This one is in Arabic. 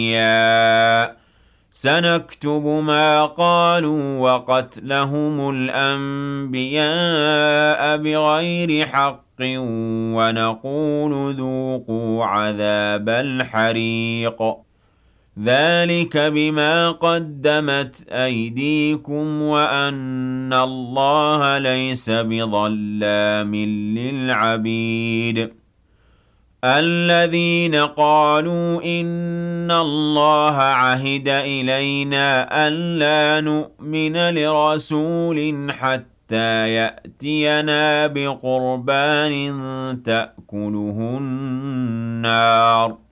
سنكتب ما قالوا وقتلهم الأنبياء بغير حق ونقول ذوقوا عذاب الحريق ذلك بما قدمت أيديكم وأن الله ليس بظلام للعبيد الذين قالوا إن الله عهد إلينا ألا نؤمن لرسول حتى يأتينا بقربان تأكله النار